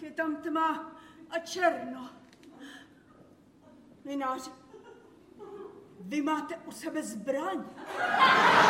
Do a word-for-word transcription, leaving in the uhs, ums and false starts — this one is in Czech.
Je tam tma a černo. Mináři, vy máte u sebe zbraň.